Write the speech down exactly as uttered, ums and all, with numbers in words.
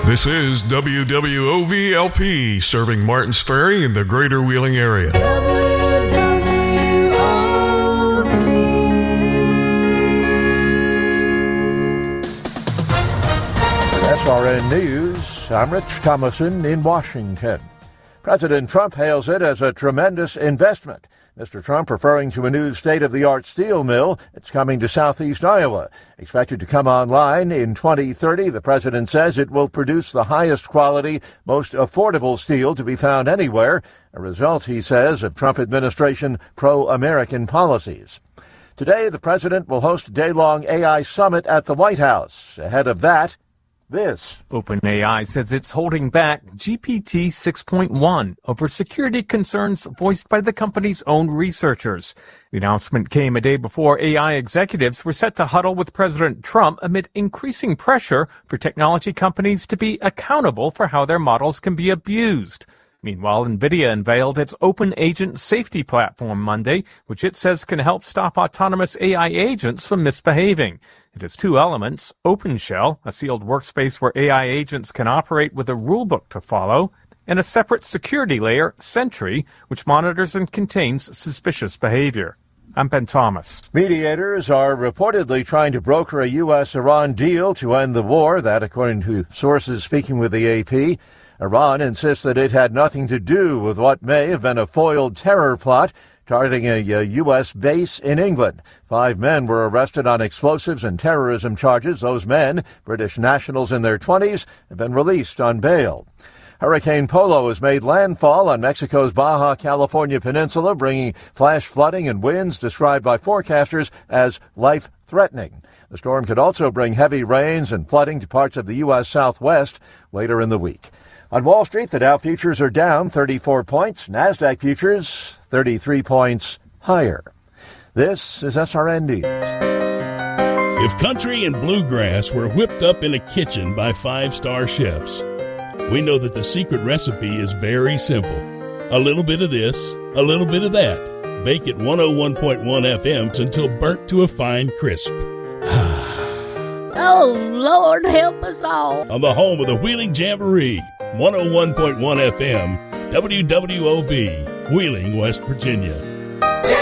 This is W W O V L P, serving Martins Ferry in the greater Wheeling area. W W O V. S R N News, I'm Rich Thomason in Washington. President Trump hails it as a tremendous investment. Mister Trump referring to a new state-of-the-art steel mill. It's coming to southeast Iowa. Expected to come online in twenty thirty, the president says it will produce the highest quality, most affordable steel to be found anywhere, a result, he says, of Trump administration pro-American policies. Today, the president will host a day-long A I summit at the White House. Ahead of that, this. OpenAI says it's holding back G P T six point one over security concerns voiced by the company's own researchers. The announcement came a day before A I executives were set to huddle with President Trump amid increasing pressure for technology companies to be accountable for how their models can be abused. Meanwhile, NVIDIA unveiled its Open Agent Safety Platform Monday, which it says can help stop autonomous A I agents from misbehaving. It has two elements: OpenShell, a sealed workspace where A I agents can operate with a rulebook to follow, and a separate security layer, Sentry, which monitors and contains suspicious behavior. I'm Ben Thomas. Mediators are reportedly trying to broker a U S Iran deal to end the war, that according to sources speaking with the A P. Iran insists that it had nothing to do with what may have been a foiled terror plot targeting a, a U S base in England. Five men were arrested on explosives and terrorism charges. Those men, British nationals in their twenties, have been released on bail. Hurricane Polo has made landfall on Mexico's Baja California peninsula, bringing flash flooding and winds described by forecasters as life-threatening. The storm could also bring heavy rains and flooding to parts of the U S Southwest later in the week. On Wall Street, the Dow futures are down thirty-four points. NASDAQ futures thirty-three points higher. This is S R N News. If country and bluegrass were whipped up in a kitchen by five-star chefs, we know that the secret recipe is very simple. A little bit of this, a little bit of that. Bake at one oh one point one F M until burnt to a fine crisp. Oh, Lord, help us all. On the home of the Wheeling Jamboree, one oh one point one F M, W W O V, Wheeling, West Virginia.